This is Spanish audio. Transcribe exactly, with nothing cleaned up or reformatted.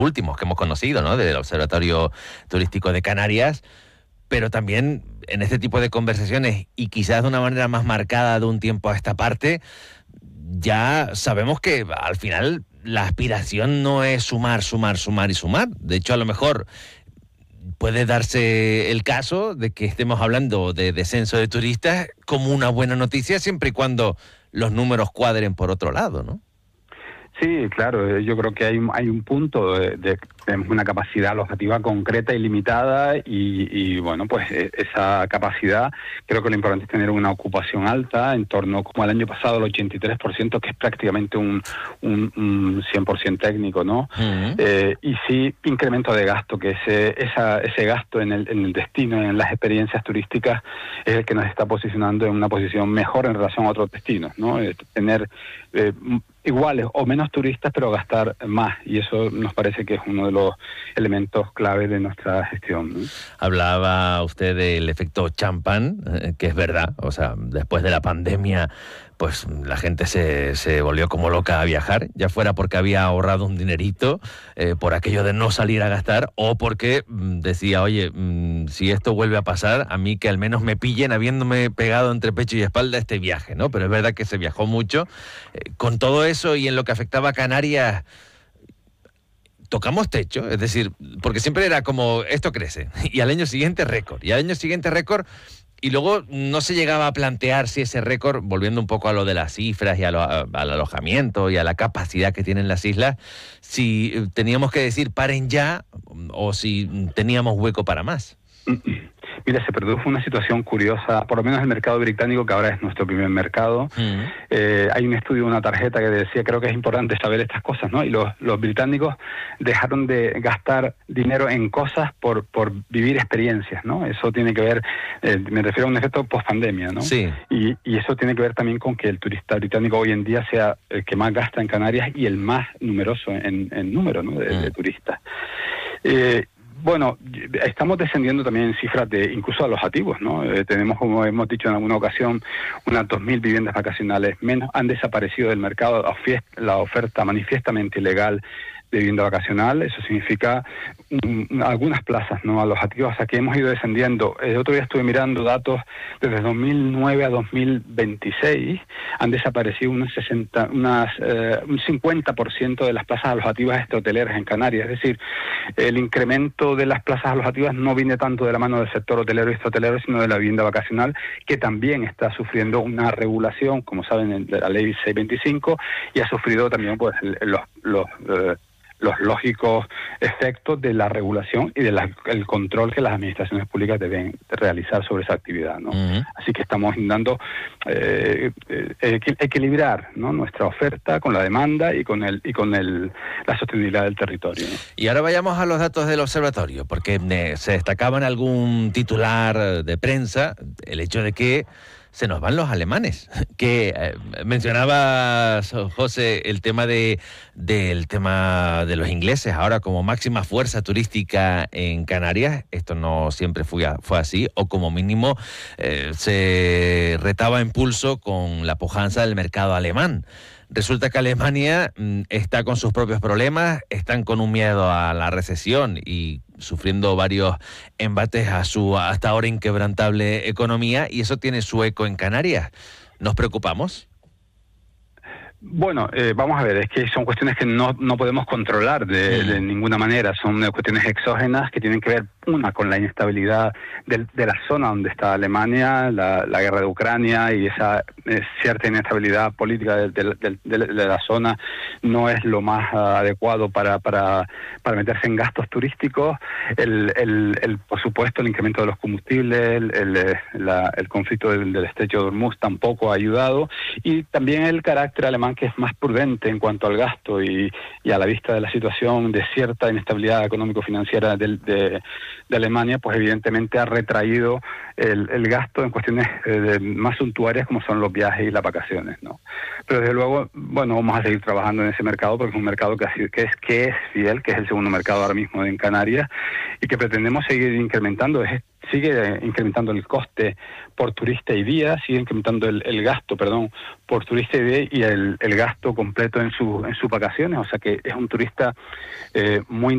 últimos que hemos conocido, ¿no?, del Observatorio Turístico de Canarias, pero también en este tipo de conversaciones, y quizás de una manera más marcada de un tiempo a esta parte, ya sabemos que al final la aspiración no es sumar, sumar, sumar y sumar. De hecho, a lo mejor puede darse el caso de que estemos hablando de descenso de turistas como una buena noticia, siempre y cuando los números cuadren por otro lado, ¿no? Sí, claro, yo creo que hay, hay un punto de, de tenemos una capacidad alojativa concreta y limitada y, y, bueno, pues esa capacidad, creo que lo importante es tener una ocupación alta, en torno como al año pasado el ochenta y tres por ciento, que es prácticamente un, un, un cien por ciento técnico, ¿no? Uh-huh. Eh, y sí, incremento de gasto, que ese, esa, ese gasto en el, en el destino, en las experiencias turísticas, es el que nos está posicionando en una posición mejor en relación a otros destinos, ¿no? Eh, tener eh, iguales o menos turistas, pero gastar más, y eso nos parece que es uno de los elementos clave de nuestra gestión, ¿no? Hablaba usted del efecto champán, eh, que es verdad, o sea, después de la pandemia, pues la gente se, se volvió como loca a viajar, ya fuera porque había ahorrado un dinerito, eh, por aquello de no salir a gastar, o porque mm, decía, oye, mm, si esto vuelve a pasar, a mí que al menos me pillen habiéndome pegado entre pecho y espalda este viaje, ¿no? Pero es verdad que se viajó mucho. Eh, con todo eso y en lo que afectaba a Canarias, tocamos techo, es decir, porque siempre era como, esto crece, y al año siguiente récord, y al año siguiente récord, y luego no se llegaba a plantear si ese récord, volviendo un poco a lo de las cifras y a lo, a, al alojamiento y a la capacidad que tienen las islas, si teníamos que decir paren ya o si teníamos hueco para más. Mira, se produjo una situación curiosa, por lo menos el mercado británico, que ahora es nuestro primer mercado. Uh-huh. Eh, hay un estudio, una tarjeta que decía, creo que es importante saber estas cosas, ¿no? Y los, los británicos dejaron de gastar dinero en cosas por, por vivir experiencias, ¿no? Eso tiene que ver, eh, me refiero a un efecto post-pandemia, ¿no? Sí. Y, y eso tiene que ver también con que el turista británico hoy en día sea el que más gasta en Canarias y el más numeroso en, en número, ¿no?, de, uh-huh. de turistas. Eh, Bueno, estamos descendiendo también en cifras de incluso alojativos, ¿no? Eh, tenemos, como hemos dicho en alguna ocasión, unas dos mil viviendas vacacionales menos. Han desaparecido del mercado la oferta manifiestamente ilegal de vivienda vacacional. Eso significa um, algunas plazas no alojativas, o sea que hemos ido descendiendo. El otro día estuve mirando datos desde dos mil nueve a dos mil veintiséis, han desaparecido unas sesenta, unas eh, un cincuenta por ciento de las plazas alojativas extrahoteleras en Canarias. Es decir, el incremento de las plazas alojativas no viene tanto de la mano del sector hotelero y extrahotelero, sino de la vivienda vacacional, que también está sufriendo una regulación, como saben, de la ley seiscientos veinticinco, y ha sufrido también pues los los eh, los lógicos efectos de la regulación y del control que las administraciones públicas deben realizar sobre esa actividad, ¿no? Uh-huh. Así que estamos intentando eh, eh, equilibrar, ¿no?, nuestra oferta con la demanda y con el y con el la sostenibilidad del territorio, ¿no? Y ahora vayamos a los datos del observatorio, porque eh, se destacaba en algún titular de prensa el hecho de que se nos van los alemanes, que eh, mencionabas, José, el tema de del tema de los ingleses ahora como máxima fuerza turística en Canarias. Esto no siempre fue, fue así, o como mínimo eh, se retaba en pulso con la pujanza del mercado alemán. Resulta que Alemania mm, está con sus propios problemas, están con un miedo a la recesión y sufriendo varios embates a su hasta ahora inquebrantable economía, y eso tiene su eco en Canarias. ¿Nos preocupamos? Bueno, eh, vamos a ver, es que son cuestiones que no, no podemos controlar de, de ninguna manera, son cuestiones exógenas que tienen que ver, una, con la inestabilidad de, de la zona donde está Alemania, la, la guerra de Ucrania y esa eh, cierta inestabilidad política de, de, de, de, de la zona no es lo más uh, adecuado para, para, para meterse en gastos turísticos, el, el, el, por supuesto el incremento de los combustibles, el, el, la, el conflicto del, del estrecho de Hormuz tampoco ha ayudado, y también el carácter alemán, que es más prudente en cuanto al gasto y, y a la vista de la situación de cierta inestabilidad económico-financiera de, de, de Alemania, pues evidentemente ha retraído el, el gasto en cuestiones eh, más suntuarias como son los viajes y las vacaciones, ¿no? Pero desde luego, bueno, vamos a seguir trabajando en ese mercado porque es un mercado que, que, es, que es fiel, que es el segundo mercado ahora mismo en Canarias, y que pretendemos seguir incrementando. Es sigue incrementando el coste por turista y día, sigue incrementando el, el gasto, perdón, por turista y día, y el, el gasto completo en, su, en sus vacaciones, o sea que es un turista eh, muy